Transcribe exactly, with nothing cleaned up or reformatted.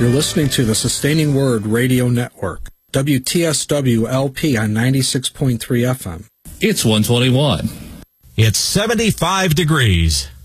You're listening to the Sustaining Word Radio Network, W T S W L P on ninety-six point three F M. It's one twenty-one. It's seventy-five degrees.